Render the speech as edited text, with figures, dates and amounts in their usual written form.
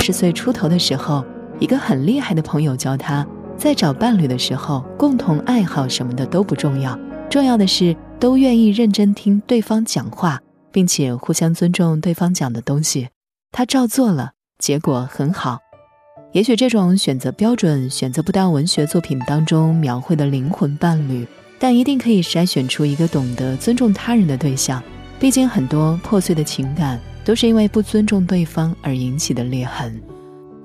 20岁出头的时候，一个很厉害的朋友教他，在找伴侣的时候，共同爱好什么的都不重要，重要的是都愿意认真听对方讲话，并且互相尊重对方讲的东西。他照做了，结果很好。也许这种选择标准选择不到文学作品当中描绘的灵魂伴侣，但一定可以筛选出一个懂得尊重他人的对象。毕竟很多破碎的情感都是因为不尊重对方而引起的裂痕。